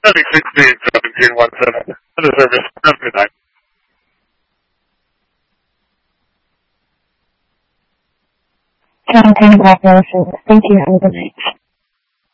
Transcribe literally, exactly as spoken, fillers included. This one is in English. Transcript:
Having sixteen, seventeen, one seven. I deserve this. Have a good night. John Penn Black Ocean. Thank you. Have a good night.